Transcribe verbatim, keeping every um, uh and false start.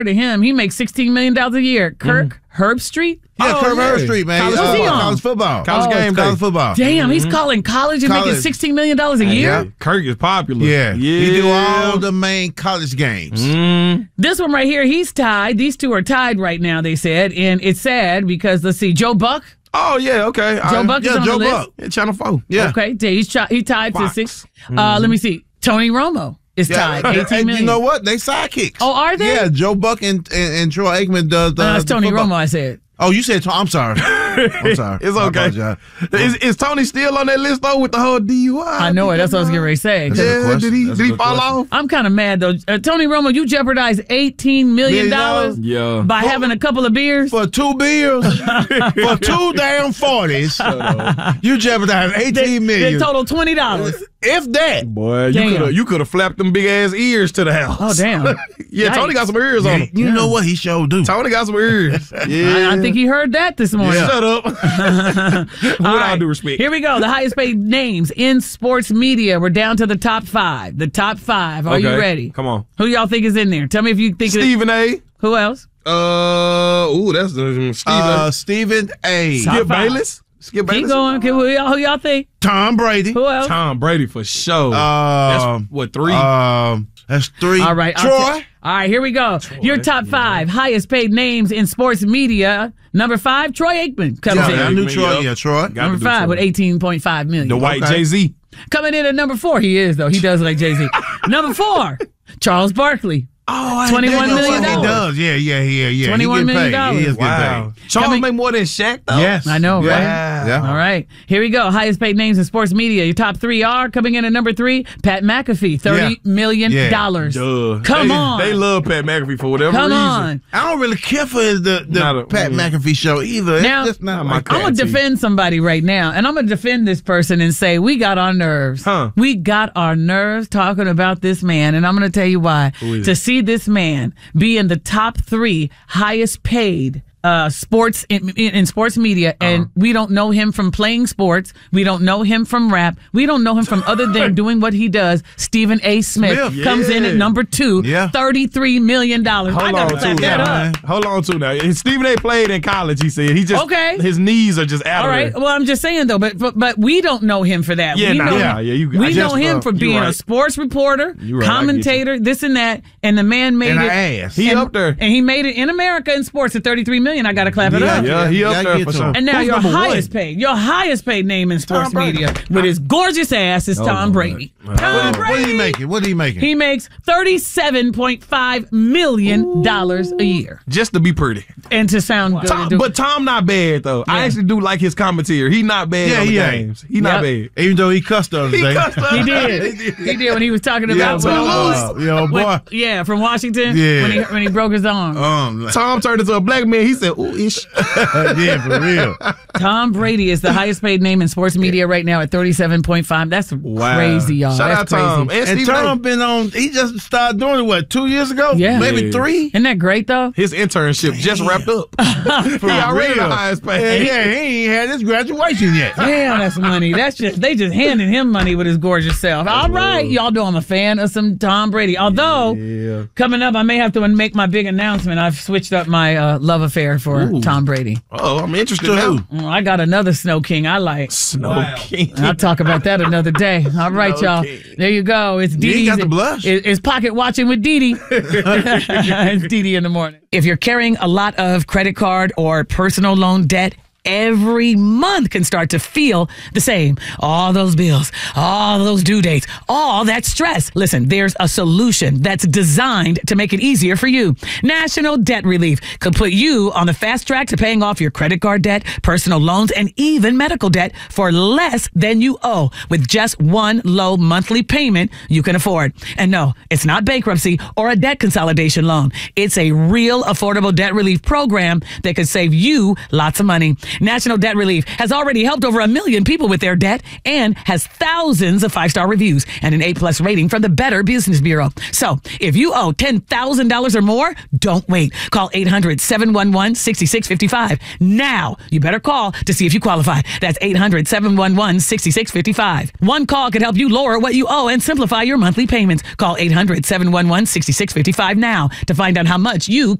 to him. He makes sixteen million dollars a year. Kirk mm-hmm. Herbstreit? Yeah, oh, Kirk yeah. Herbstreit, man. College, uh, he college football. College oh, game college day. football. Damn, mm-hmm. he's calling college and college. making sixteen million dollars a year? Yeah. Kirk is popular. Yeah. yeah. He do all the main college games. Mm. This one right here, he's tied. These two are tied right now, they said. And it's sad because, let's see, Joe Buck. Oh, yeah, okay. Joe I, Buck yeah, is on Joe the list. Buck. Yeah, Channel four. Yeah. Okay, he's, he tied Fox. to six. Mm-hmm. Uh, let me see. Tony Romo is Yeah. tied. eighteen million. You know what? They sidekicks. Oh, are they? Yeah, Joe Buck and and, and Troy Aikman does the. No, that's the Tony football. Romo, I said. Oh, you said. I'm sorry. I'm sorry. It's I okay. apologize. Is, is Tony still on that list, though, with the whole D U I? I know it. That's what I was getting ready to say. That's a good Yeah, question. did he, That's a did he good fall question. off? I'm kind of mad, though. Uh, Tony Romo, you jeopardized eighteen million dollars Yeah. by having a couple of beers. For two beers, for two damn forties, you jeopardized eighteen million. They total twenty dollars. If that. Boy, you Damn. could have you could have flapped them big ass ears to the house. Oh, damn. yeah, Tony got some ears on him. You know what? He sure do. Tony got some ears. Yeah, I, I think he heard that this morning. Yeah. Shut up. With all, right. due respect. Here we go. The highest paid names in sports media. We're down to the top five. The top five. Are you Okay, ready? Come on. Who y'all think is in there? Tell me if you think Stephen A. it. Who else? Uh, ooh, that's uh, Stephen. Uh, Stephen A. Top Skip five. Bayless. Skip Bayless. Keep going. Okay, who, y'all, who y'all think? Tom Brady. Who else? Tom Brady for sure. Um, that's what three. Um, that's three. All right. I'll Troy. ta- All right, here we go. Your top five highest paid names in sports media. Number five, Troy Aikman comes Yeah, in. I knew Aikman, Troy. yep. Yeah, Troy. Got Number to do five Troy. with eighteen point five million. The white Okay. Jay Z. Coming in at number four, he is though. He does like Jay Z. Number four, Charles Barkley. Oh, twenty-one That's million what he dollars. does. Yeah, yeah, yeah, yeah. twenty-one he million getting paid. He is Wow. getting paid. Charles Coming- make more than Shaq though. Yes. I know, Yeah. right? Yeah. All right. Here we go. Highest paid names in sports media. Your top three are coming in at number three, Pat McAfee, thirty million dollars. Duh. Come they, on. They love Pat McAfee for whatever Come reason. on. I don't really care for the, the Not a- Pat mm. McAfee show either. It's Now, just not not my my cup. I'm going to Tea. defend somebody right now, and I'm going to defend this person and say we got our nerves. Huh. We got our nerves talking about this man, and I'm going to tell you why. is To it? see this man be in the top three highest paid uh, sports in, in, in sports media, and Uh-huh. we don't know him from playing sports. We don't know him from rap. We don't know him from other than doing what he does. Stephen A. Smith, Smith, comes in at yeah. number two, Yeah. thirty-three million dollars. I Hold got on to clap too that now. up. Hold on too now. Stephen A. played in college. He said he just Okay. His knees are just out All of right. there. Well, I'm just saying though, but but, but we don't know him for that. Yeah, we nah, know yeah, him, yeah, you- we I know just, him uh, for you being a right. sports reporter, You right, I get you. commentator, this and that, and the man made And it. an ass. He and, up there. and he made it in America in sports at thirty-three million. I got to clap it Yeah, up. Yeah, he up Yeah, there get for to sure. him. And now Who's your number one? highest paid, your highest paid name in sports Tom Brady. media with his gorgeous ass is Tom Lord. Brady. Oh. Tom What, Brady. what are you making? What are you making? He makes thirty-seven point five million dollars a year. Just to be pretty. And to sound good. Tom, and do- but Tom not bad though. I Yeah. actually do like his commentary. He not bad Yeah, on the he ain't. games. He not Yep. bad. Even though he cussed the other He day. cussed us. he did. He did when he was talking Yeah, about but, uh, uh, you know, boy. when- yeah, from Washington. Yeah. When he when he broke his arm. Um, Tom turned into a black man. He said, "Ooh, ish." yeah, for real. Tom Brady is the highest paid name in sports media right now at thirty-seven point five. That's Wow. crazy, y'all. Shout That's out crazy. Tom and, And Stephen A. Tom been on. He just started doing it. What, two years ago? Yeah. maybe Yeah. three. Isn't that great though? His internship just wrapped up. he already the highest Yeah, paid. yeah, he ain't had his graduation yet. Damn, that's money. That's just they just handing him money with his gorgeous self. All right, y'all know I'm a fan of some Tom Brady. Although Yeah. coming up, I may have to make my big announcement. I've switched up my uh, love affair for Ooh. Tom Brady. Oh, I'm interested To now. who? Mm, I got another Snow King I like. Snow King. I'll talk about that another day. All right, Snow y'all. King. There you go. It's You Dee ain't Dee's. got the blush. It- It's pocket watching with Dee Dee. It's Dee Dee in the morning. If you're carrying a lot of credit card or personal loan debt, every month can start to feel the same. All those bills, all those due dates, all that stress. Listen, there's a solution that's designed to make it easier for you. National Debt Relief could put you on the fast track to paying off your credit card debt, personal loans, and even medical debt for less than you owe with just one low monthly payment you can afford. And no, it's not bankruptcy or a debt consolidation loan. It's a real affordable debt relief program that could save you lots of money. National Debt Relief has already helped over a million people with their debt and has thousands of five-star reviews and an A-plus rating from the Better Business Bureau. So if you owe ten thousand dollars or more, don't wait. Call eight hundred, seven one one, six six five five. Now, you better call to see if you qualify. That's eight hundred, seven one one, six six five five. One call could help you lower what you owe and simplify your monthly payments. Call eight hundred, seven one one, six six five five now to find out how much you